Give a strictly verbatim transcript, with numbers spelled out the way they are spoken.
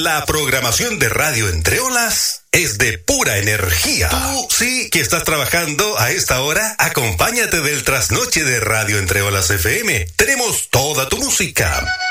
La programación de Radio Entre Olas es de pura energía. Tú sí que estás trabajando a esta hora, acompáñate del trasnoche de Radio Entre Olas F M. Tenemos toda tu música.